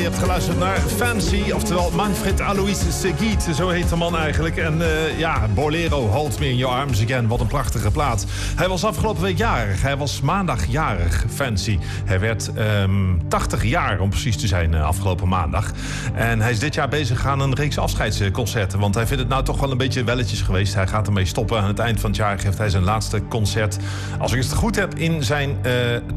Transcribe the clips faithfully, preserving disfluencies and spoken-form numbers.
Je hebt geluisterd naar Fancy, oftewel Manfred Alois Seguit, zo heet de man eigenlijk. En uh, ja, Bolero, Hold Me In Your Arms Again, wat een prachtige plaat. Hij was afgelopen week jarig, hij was maandag jarig, Fancy. Hij werd um, tachtig jaar, om precies te zijn, uh, afgelopen maandag. En hij is dit jaar bezig aan een reeks afscheidsconcerten, want hij vindt het nou toch wel een beetje welletjes geweest. Hij gaat ermee stoppen. Aan het eind van het jaar geeft hij zijn laatste concert, als ik het goed heb, in zijn uh,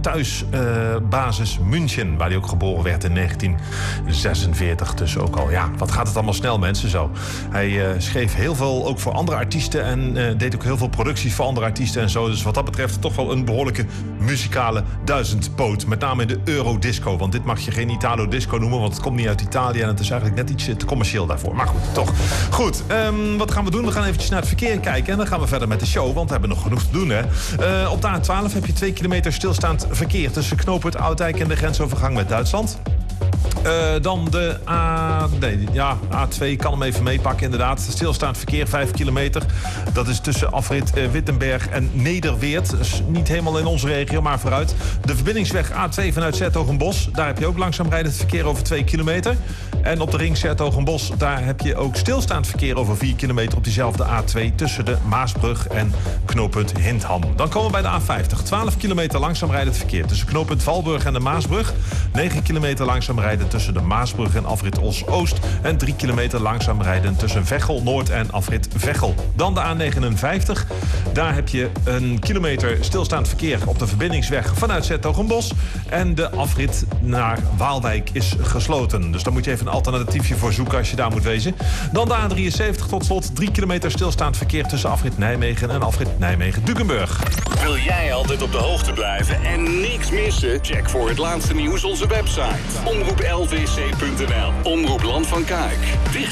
thuisbasis uh, München, waar hij ook geboren werd in negentien zesenveertig. Dus ook al, ja, wat gaat het allemaal snel, mensen, zo. Hij uh, schreef heel veel ook voor andere artiesten en uh, deed ook heel veel producties voor andere artiesten en zo. Dus wat dat betreft toch wel een behoorlijke muzikale duizendpoot. Met name in de Eurodisco, want dit mag je geen Italo-disco noemen, want het komt niet uit Italië en het is eigenlijk net iets te commercieel daarvoor. Maar goed, toch. Goed, um, wat gaan we doen? We gaan eventjes naar het verkeer kijken en dan gaan we verder met de show, want we hebben nog genoeg te doen, hè. Uh, op de A twaalf heb je twee kilometer stilstaand verkeer tussen Knooppunt Oudijk en de grensovergang met Duitsland. Uh, dan de A... Nee, ja, A twee kan hem even meepakken, inderdaad. Stilstaand verkeer, vijf kilometer. Dat is tussen afrit uh, Wittenberg en Nederweert. Dus niet helemaal in onze regio, maar vooruit. De verbindingsweg A twee vanuit 's-Hertogenbosch. Daar heb je ook langzaam rijdend verkeer over twee kilometer. En op de ring 's-Hertogenbosch, daar heb je ook stilstaand verkeer over vier kilometer op diezelfde A twee tussen de Maasbrug en knooppunt Hindham. Dan komen we bij de A vijftig. twaalf kilometer langzaam rijdend verkeer tussen knooppunt Valburg en de Maasbrug. negen kilometer langzaam rijden tussen de Maasbrug en afrit Os-Oost. En drie kilometer langzaam rijden tussen Veghel Noord en afrit Veghel. Dan de A negenenvijftig. Daar heb je een kilometer stilstaand verkeer op de verbindingsweg vanuit 's-Hertogenbosch. En de afrit naar Waalwijk is gesloten. Dus daar moet je even een alternatiefje voor zoeken als je daar moet wezen. Dan de A drieënzeventig tot slot. drie kilometer stilstaand verkeer tussen afrit Nijmegen en afrit Nijmegen-Dukenburg. Wil jij altijd op de hoogte blijven en niks missen? Check voor het laatste nieuws onze website. omroep l v c punt n l. Omroep Land van Kuik. Dicht